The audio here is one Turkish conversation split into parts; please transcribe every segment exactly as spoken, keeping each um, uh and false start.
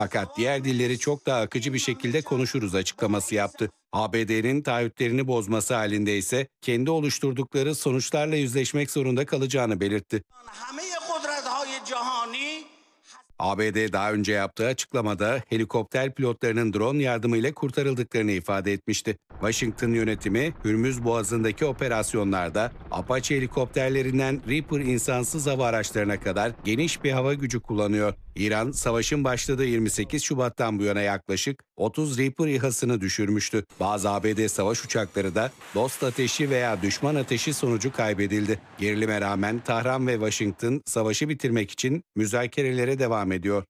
Fakat diğer dilleri çok daha akıcı bir şekilde konuşuruz açıklaması yaptı. A B D'nin taahhütlerini bozması halinde ise kendi oluşturdukları sonuçlarla yüzleşmek zorunda kalacağını belirtti. A B D daha önce yaptığı açıklamada helikopter pilotlarının drone yardımıyla kurtarıldıklarını ifade etmişti. Washington yönetimi Hürmüz Boğazı'ndaki operasyonlarda Apache helikopterlerinden Reaper insansız hava araçlarına kadar geniş bir hava gücü kullanıyor. İran, savaşın başladığı yirmi sekiz Şubat'tan bu yana yaklaşık otuz Reaper İHA'sını düşürmüştü. Bazı A B D savaş uçakları da dost ateşi veya düşman ateşi sonucu kaybedildi. Gerilime rağmen Tahran ve Washington savaşı bitirmek için müzakerelere devam ediyor.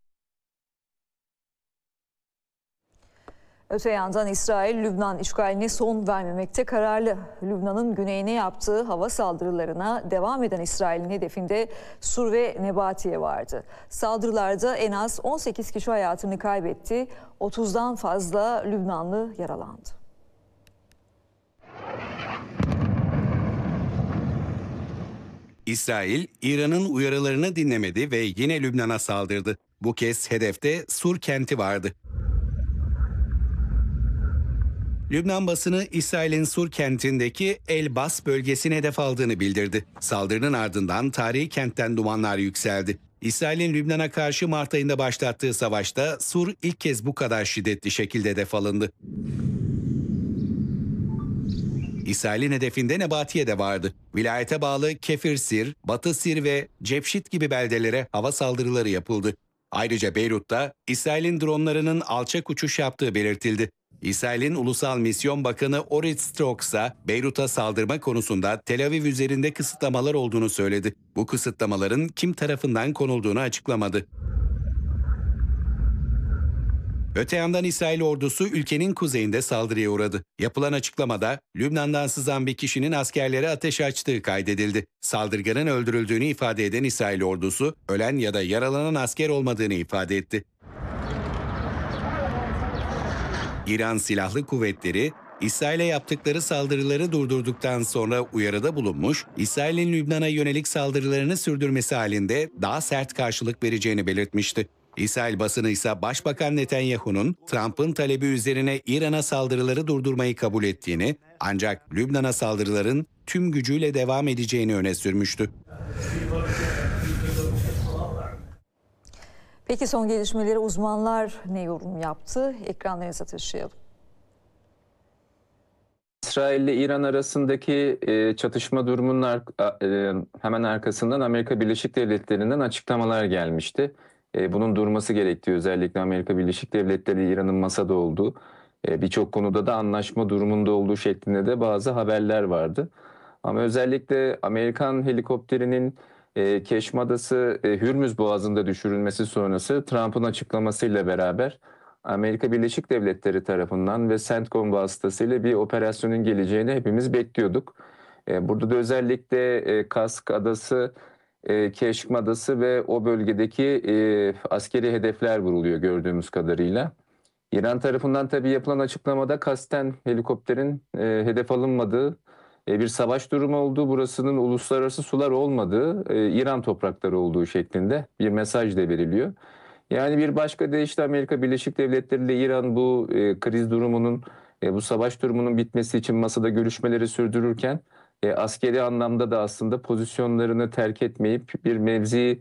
Öte yandan İsrail, Lübnan işgaline son vermemekte kararlı. Lübnan'ın güneyine yaptığı hava saldırılarına devam eden İsrail'in hedefinde Sur ve Nebatiye vardı. Saldırılarda en az on sekiz kişi hayatını kaybetti, otuzdan fazla Lübnanlı yaralandı. İsrail, İran'ın uyarılarını dinlemedi ve yine Lübnan'a saldırdı. Bu kez hedefte Sur kenti vardı. Lübnan basını İsrail'in Sur kentindeki El Bas bölgesine hedef aldığını bildirdi. Saldırının ardından tarihi kentten dumanlar yükseldi. İsrail'in Lübnan'a karşı Mart ayında başlattığı savaşta Sur ilk kez bu kadar şiddetli şekilde hedef alındı. İsrail'in hedefinde Nebatiye de vardı. Vilayete bağlı Kefir Sir, Batı Sir ve Cepşit gibi beldelere hava saldırıları yapıldı. Ayrıca Beyrut'ta İsrail'in dronlarının alçak uçuş yaptığı belirtildi. İsrail'in Ulusal Misyon Bakanı Orit Strok ise Beyrut'a saldırma konusunda Tel Aviv üzerinde kısıtlamalar olduğunu söyledi. Bu kısıtlamaların kim tarafından konulduğunu açıklamadı. Öte yandan İsrail ordusu ülkenin kuzeyinde saldırıya uğradı. Yapılan açıklamada Lübnan'dan sızan bir kişinin askerlere ateş açtığı kaydedildi. Saldırganın öldürüldüğünü ifade eden İsrail ordusu, ölen ya da yaralanan asker olmadığını ifade etti. İran Silahlı Kuvvetleri, İsrail'e yaptıkları saldırıları durdurduktan sonra uyarıda bulunmuş, İsrail'in Lübnan'a yönelik saldırılarını sürdürmesi halinde daha sert karşılık vereceğini belirtmişti. İsrail basını ise Başbakan Netanyahu'nun Trump'ın talebi üzerine İran'a saldırıları durdurmayı kabul ettiğini, ancak Lübnan'a saldırıların tüm gücüyle devam edeceğini öne sürmüştü. Peki son gelişmeleri uzmanlar ne yorum yaptı? Ekranlarınıza taşıyalım. İsrail ile İran arasındaki e, çatışma durumunun ar e, hemen arkasından Amerika Birleşik Devletleri'nden açıklamalar gelmişti. E, bunun durması gerektiği, özellikle Amerika Birleşik Devletleri ile İran'ın masada olduğu, e, birçok konuda da anlaşma durumunda olduğu şeklinde de bazı haberler vardı. Ama özellikle Amerikan helikopterinin e, Keşm Adası e, Hürmüz Boğazı'nda düşürülmesi sonrası Trump'ın açıklamasıyla beraber Amerika Birleşik Devletleri tarafından ve CENTCOM vasıtasıyla bir operasyonun geleceğini hepimiz bekliyorduk. E, burada da özellikle e, Kask Adası, e, Keşm Adası ve o bölgedeki e, askeri hedefler vuruluyor gördüğümüz kadarıyla. İran tarafından tabii yapılan açıklamada kasten helikopterin e, hedef alınmadığı, e, bir savaş durumu olduğu, burasının uluslararası sular olmadığı, e, İran toprakları olduğu şeklinde bir mesaj da veriliyor. Yani bir başka deyişle Amerika Birleşik Devletleri ile İran bu e, kriz durumunun, e, bu savaş durumunun bitmesi için masada görüşmeleri sürdürürken e, askeri anlamda da aslında pozisyonlarını terk etmeyip bir mevzi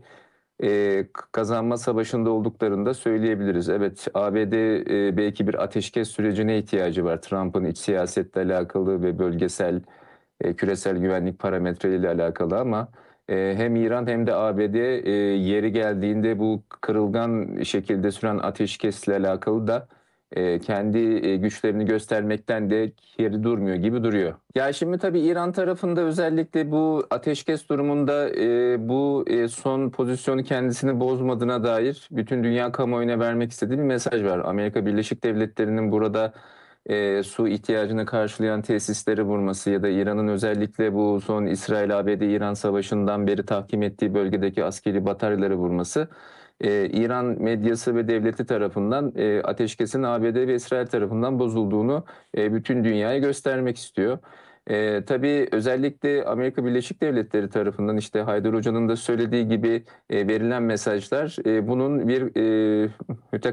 e, kazanma savaşında olduklarını da söyleyebiliriz. Evet, A B D e, belki bir ateşkes sürecine ihtiyacı var. Trump'ın iç siyasetle alakalı ve bölgesel, e, küresel güvenlik parametreleriyle alakalı ama e, hem İran hem de A B D e, yeri geldiğinde bu kırılgan şekilde süren ateşkesle alakalı da e, kendi e, güçlerini göstermekten de geri durmuyor gibi duruyor. Ya şimdi tabii İran tarafında özellikle bu ateşkes durumunda e, bu e, son pozisyonu kendisini bozmadığına dair bütün dünya kamuoyuna vermek istediği bir mesaj var. Amerika Birleşik Devletleri'nin burada e, su ihtiyacını karşılayan tesisleri vurması ya da İran'ın özellikle bu son İsrail-A B D-İran savaşından beri tahkim ettiği bölgedeki askeri bataryaları vurması e, İran medyası ve devleti tarafından e, ateşkesin A B D ve İsrail tarafından bozulduğunu e, bütün dünyaya göstermek istiyor. E, tabii özellikle Amerika Birleşik Devletleri tarafından işte Haydar Hoca'nın da söylediği gibi e, verilen mesajlar e, bunun bir e,